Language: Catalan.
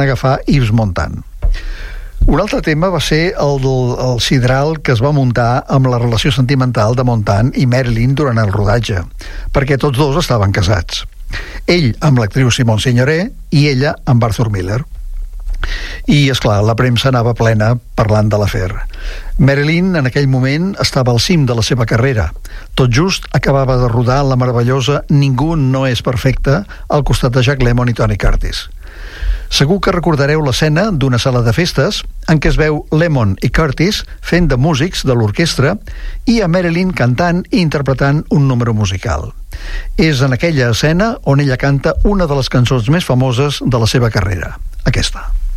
van agafar Yves Montand. Un altre tema va ser el sidral que es va muntar amb la relació sentimental de Montand i Marilyn durant el rodatge, perquè tots dos estaven casats. Ell amb l'actriu Simone Signoret i ella amb Arthur Miller. I, esclar, la premsa anava plena parlant de l'afer. Marilyn en aquell moment estava al cim de la seva carrera. Tot just acabava de rodar la meravellosa Ningú no és perfecte al costat de Jack Lemmon i Tony Curtis. Segur que recordareu l'escena d'una sala de festes en què es veu Lemmon i Curtis fent de músics de l'orquestra i a Marilyn cantant i interpretant un número musical. És en aquella escena on ella canta una de les cançons més famoses de la seva carrera, aquesta.